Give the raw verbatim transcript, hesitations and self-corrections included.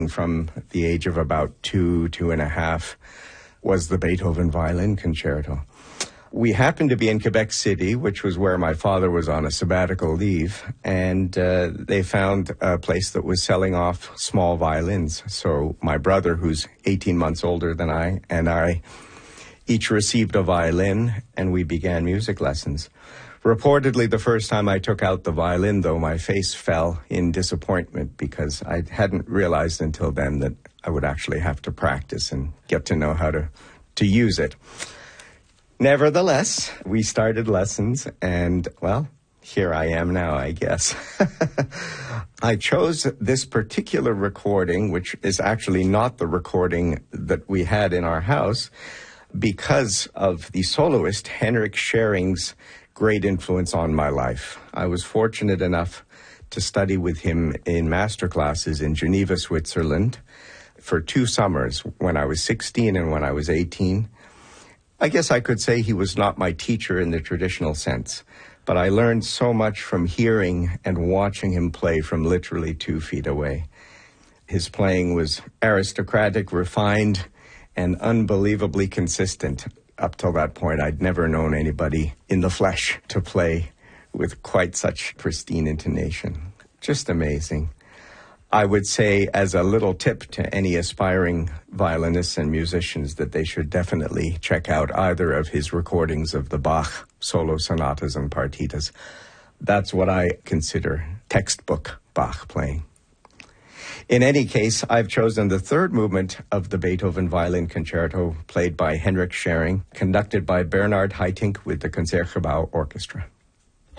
from the age of about two, two and a half, was the Beethoven Violin Concerto. We happened to be in Quebec City, which was where my father was on a sabbatical leave, and uh, they found a place that was selling off small violins. So my brother, who's eighteen months older than I, and I each received a violin, and we began music lessons. Reportedly, the first time I took out the violin, though, my face fell in disappointment because I hadn't realized until then that I would actually have to practice and get to know how to, to use it. Nevertheless, we started lessons, and, well, here I am now, I guess. I chose this particular recording, which is actually not the recording that we had in our house, because of the soloist Henrik Schering's great influence on my life. I was fortunate enough to study with him in master classes in Geneva, Switzerland, for two summers, when I was sixteen and when I was eighteen. I guess I could say he was not my teacher in the traditional sense, but I learned so much from hearing and watching him play from literally two feet away. His playing was aristocratic, refined, and unbelievably consistent. Up till that point, I'd never known anybody in the flesh to play with quite such pristine intonation. Just amazing. I would say, as a little tip to any aspiring violinists and musicians, that they should definitely check out either of his recordings of the Bach solo sonatas and partitas. That's what I consider textbook Bach playing. In any case, I've chosen the third movement of the Beethoven Violin Concerto, played by Henrik Schering, conducted by Bernhard Haitink with the Concertgebouw Orchestra.